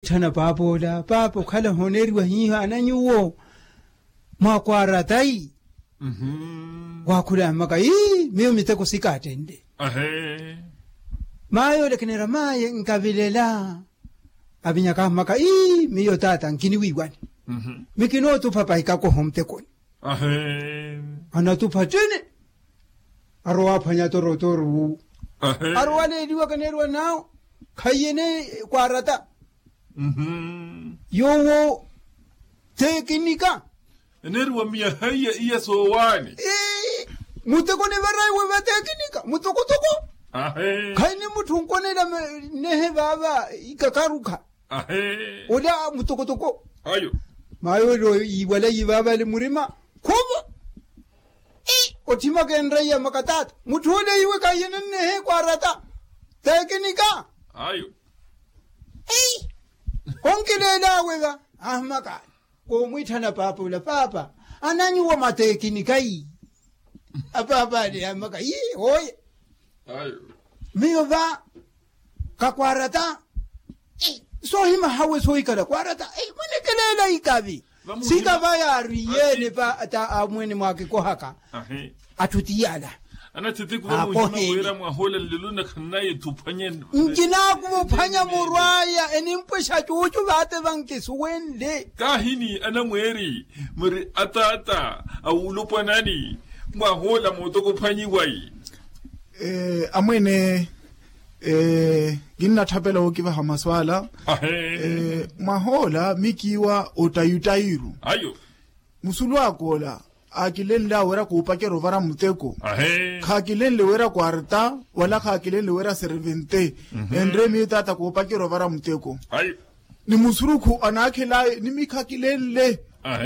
tana babola babo kala honeri wa hiha ananyuo makwara tai wakula maka mio miteko sikatende mayo lekenera maye nkavilela abinyaka maka mio tata nkini wiwani mikino tu papa ikako homtekoni ana tu patene arwa phanya toro arwa le diwa kanerwa nao khayene kwarata yowo tekinika nerwa mia haya iya sowani mutekoni varai we tekinika mutokotoko khayne muthu nkonela nehe baba ikakaruka ola mutokotoko ayo mayo lo iwala yibaba le murima khobo otima kenraya makatata muthu ole iwe kayene nehe kwarata tekinika ayo onkelela wega ahmaka ko mwithana papa anani wa matekinika apapa le amaka hoye ayo miyo va kakwarata so hima hawe so ikala kwarata mwenekelela ikabi sika vaya riyene pa ata amwene mwake kohaka atutiyala ana tete kwa mwera mwahola liluna khanaye tupanye ngina kuphanya murwaya enimpesha chuchu bate banke suwende kahini ana mweri muri atata awulupa nani mwahola motoko phanyi wai amwene ginna thapela okiva hamaswala mahola mikiwa otayutairu ayo musulu akola akilen la wera ko pakero vara muteko khakilen le wera kwarta wala khakilen le wera servente endre mi tata ko pakero vara muteko ayo ni musuruku anakhela ni mikhakilen le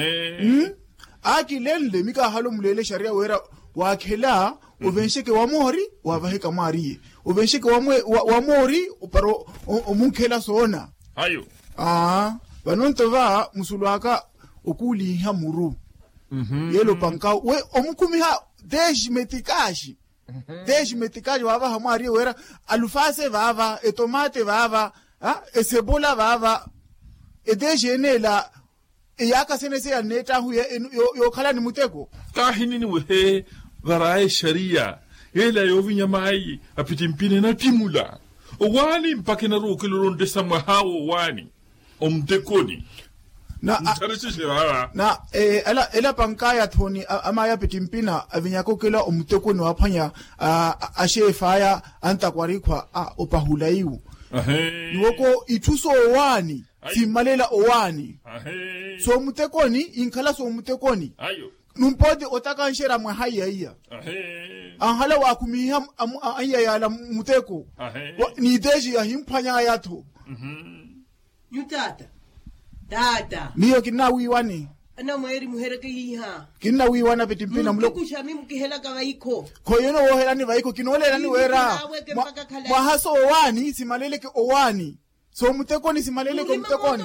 akilen le mika halo mulele sharia wera wakhela uvenshike wa mori wavaheka mariye uvenshike wa mori uparo omunkhela sona ayo banonto va musulwaka okuli hamuru yelo panka we omukumiha deshmetikashi wava hamari wera alufase vava etomate vava esebola vava edejenela yaka senese ya neta huye yo khala ni muteko kahini ni we varae sharia ela yovinya mai apitimpine na timula owani mpake na rokelo ndesa mwahawo wani omtekoni na ela pankaya thoni amaya pitimpina avinyako kela omtekoni waphanya ashefaya antakwarikwa opahulaiu niwoko ithuso owani simalela owani so mutekoni inkhala so mutekoni ayo numpode otakanshera mwahaya iya anhala wakumiha aya yala muteko ni deji ya himphanya yatho yutata niyo kinawi wani ana mweri muhereke yiha kinawi wana pitimpina mulo kushami mukihela kawaiko koyono wohela ni vaiko kinolela ni wera mwahaso owani simaleleke owani so mutekoni simaleleke mutekoni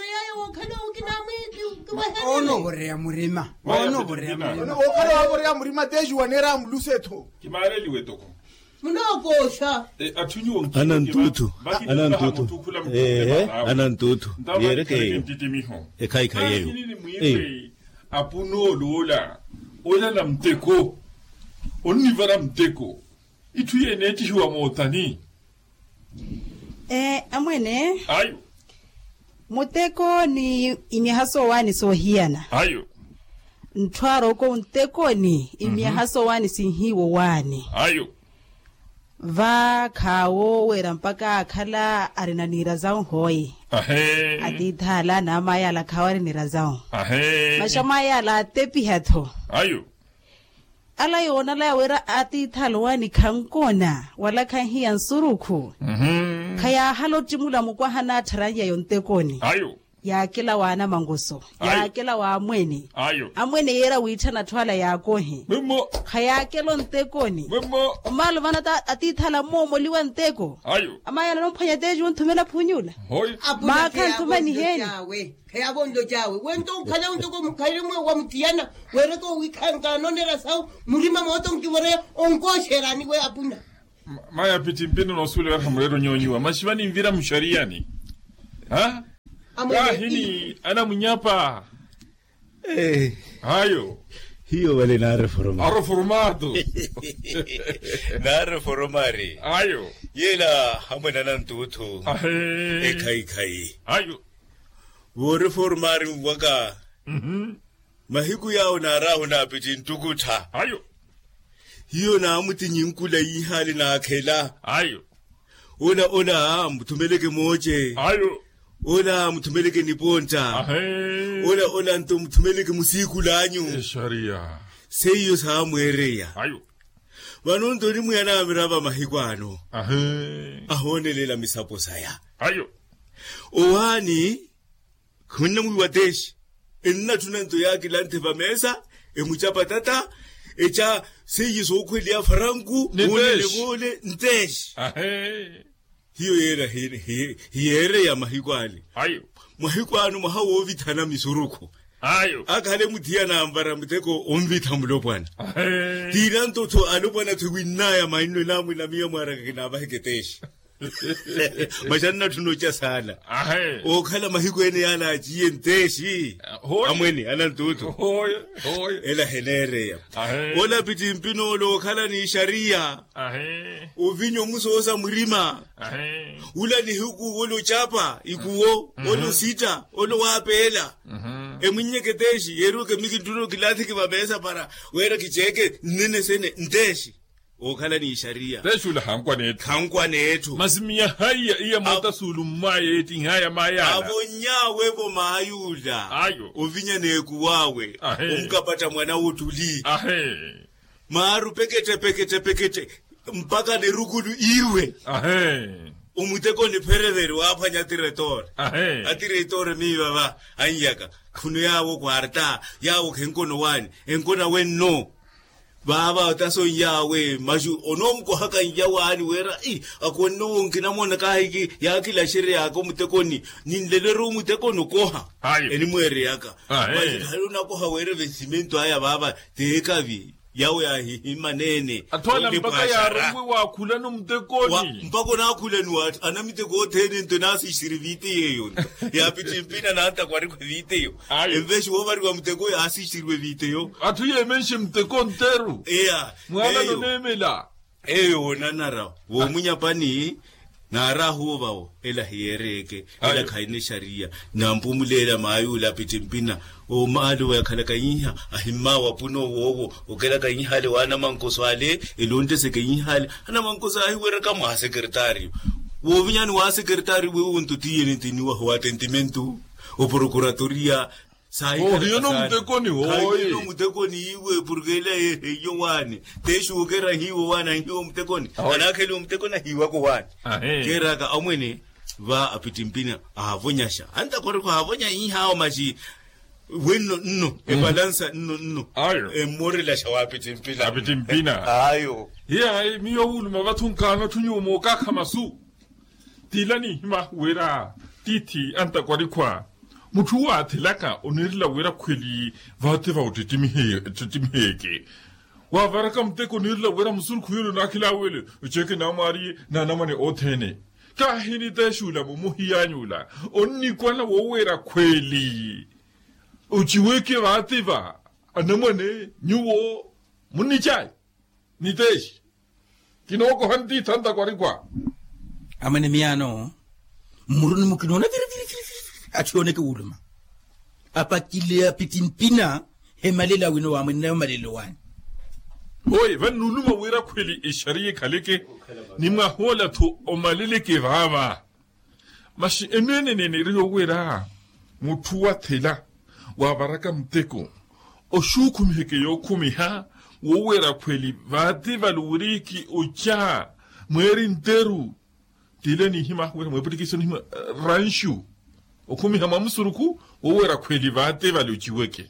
ono borea murima okhala borea murima deji wanera mlusetho kimareli wetoko munokosha anantutu anantutu yereke ekai yeyo apuno lola ola la mteko onivara mteko ituye neti huwa motani amwene ayo muteko ni imihaso wani sohiana ayo ntwaro ko mteko ni imihaso wani sinhiwo wani ayo va khawo wera mpaka akhala arina nira zao hoye adithala na maya la khawari nira zao mashama ya la tepi hatho ayo ala yona la wera atithalo wani khankona wala khanhiya nsuruku khaya halo timula mukwa hana tharanya yontekoni ayo ya kila wana mangoso ya kila wa amwene ayo amwene yera withana thwala yako he memo khaya kelo ntekoni memo umalo vana ta atithala momo liwa nteko ayo amaya no phanya deji wonthumela phunyula hoy makha nthumani heni khaya bondo jawe wento khala untoko mkhali mwe wa mtiana were ko wikhanka nonera saw mulima moto ngibore onkosherani we apuna maya pitimpino no sule wa hamrero nyonyiwa mashivani mvira mshariani hini ana munyapa. Hayo. Hiyo wale na reformado. Reformado. Na reformari. Hayo. Yela hamwe na ntutu. Kai. Hayo. Wo reformari waka. Mahiku yao na raho na piti ntukuta. Hayo. Hiyo na amuti nyinkula ihali na akela. Hayo. Ola mtumeleke moche. Hayo. Ola mtumeleke niponta. Ola nto mtumeleke musiku lanyu. Sharia. Seyo samwereya. Hayo. Wanondo ni muyana amiraba mahikwano. Ahonelela misapo saya. Hayo. Owani kuna mwiwadeshi. Enna tunanto yaki lante vamesa. Emuchapa tata. Echa seyi sokweli ya farangu. Gole nteshi. Hiyo yere ya mahikwani. Hayo. Mahikwano mahawo vitana misuruko. Hayo. Akale mutia na ambara muteko omvita mulopwana. Tiranto to alopwana tuwinaya maino namu na miya mwaraka kinaba heketeshi. Majana tunocha sana. Okala mahikweni yana ajiye nteshi. Amweni anantutu. Ela henere ya. Ola pitimpino lo kala ni sharia. Uvinyo musoza murima. Ula ni huku olo chapa ikuo olo sita olo wapela. Eminye keteshi yeruke mikituno kilati kibabesa para wera kicheke nene sene nteshi. Okala ni sharia. Teshula hankwa netu. Masimia haya iya mota sulumaye eti haya mayala. Abonya webo mayuda. Ayo. Uvinya neku wawe. Umkapata mwana utuli. Maru pekete. Mpaka ne rukulu iwe. Umuteko ni pereveri wapa nyatiretor. Atiretor mi baba. Anyaka. Kuno yawo kwa arta. Yawo kenkono wani. Enkona wen no. Baba taso yawe maju onomko haka yawani wera akono ngina mona kahiki yakila shiri yako mutekoni ninlelero mutekono koha eni mwere yaka bali haluna koha were vesimento aya baba tekavi yawe ya himanene atwala mpaka ya rumwe wa kulano mutekoni mpako na kulenu wat anamiteko tene ntonasi shiriviti yeyo ya pitimpina na hata kwa riko vite yo emveshi wobari wa muteko ya asishirwe vite yo atuye menshi muteko nteru mwana nonemela nanara wo munyapani nara huwa ela hiereke ela kaine sharia na mpumulela mayula pitimpina o maalo ya kala kayiha ahimma wa puno wowo okela kayiha hale wana mankoso hale elonde se kayiha hale ana mankoso ahi wera kama secretary wo vinyani wa secretary we untutie nitini wa tentimento o procuratoria sai yo no mutekoni yo mutekoni iwe purgele yo wani teshu okera hiwo wana hiwo mutekoni anakele mutekoni hiwa ko wani kera ka amwene va apitimpina avonyasha anta koriko avonya ihao maji wenno no balansa no morela shawapitimpina ayo ya miyo uluma batunkana tunyumo kakamasu tilani hima wera titi anta koriko mutu atilaka onirila wera kweli vate va utitimiheke wa varaka mteko nirila wera musul kuyulu nakila wele ucheke na mari na namane otene kahini teshula muhiyanyula onni kwana wo wera kweli uchiweke vate va anamane nyuo munichai niteshi kinoko handi tanda kwa amane miano muruni mukinona achioneke uluma apatile pitimpina hemalela wino wa mwenye malelo wani Oye vanuluma wera kweli ishariye kaleke nimwa hola tu omalele ke vava mashi enene riyo wera mutuwa tela wa baraka mteko oshuku mheke yokumi ha wo wera kweli vati valuriki ucha mweri nteru tileni hima wera mweputiki hima ranshu okumi hama msuruku wowera kweli vate valuchiweke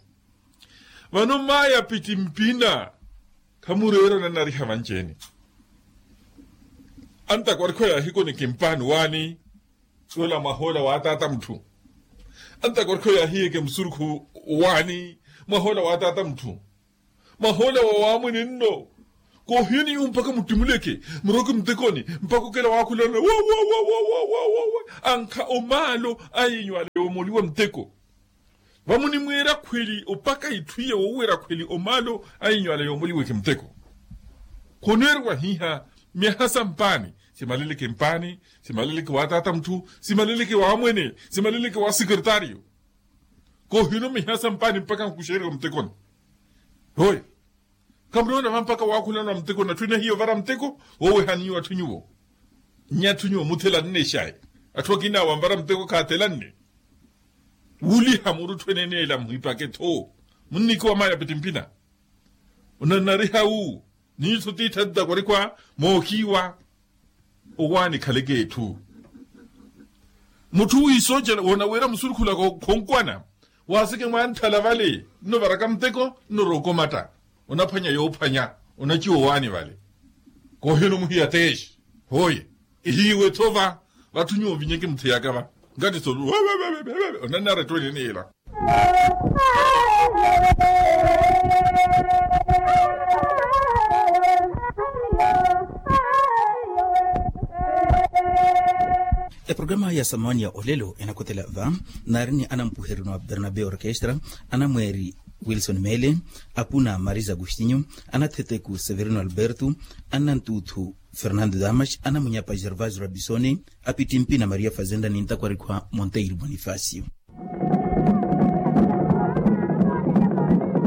vano maya pitimpina kamurero na nari hamanjeni anta kwarikoya hiko ni kimpanu wani sola mahola watata mtu anta kwarikoya hike msuruku wani mahola watata mtu mahola wa wamu ninno ko hini mpaka mutimuleke mroke mtekoni mpaka kela wakulana anka omalo ayinywa le omoliwa mteko vamuni mwera kweli opaka itwiye wowera kweli omalo ayinywa le omoliwe mteko konerwa hiha mihasa mpani simalileke mpani simalileke watata mtu simalileke wa mwene simalileke wa sekretario ko hino mihasa mpani mpaka nkushereka mtekoni hoye kamrona vampaka wakulana mteko na twina hiyo vara mteko wowe hanyu atunyuo nyatunyuo mutela nne shai atwakina wambara mteko katela nne wuli hamuru twenene la muhipake to muniko wa maya petimpina unanariha uu ni suti tadda kwa rikwa mokiwa owani kalege tu mutu isoja wanawera msurukula konkwana wasike mwantala vale no baraka mteko no rokomata unapanya yopanya unachiwo wani vale ko hino muhiya tesh hoye ihiwe tova vatunyo vinyeke mtiyaka va ngati so onanara tole nela E programa ya samani ya olelo enakotela va narini anampuheru na Bernabe Orchestra anamweri Wilson Mele apuna Marisa Agustinho anateteku Severino Alberto anantutu Fernando Damas anamunyapa Gervasio Rabisoni apitimpina Maria Fazenda ninta kwa Monteiro Bonifacio.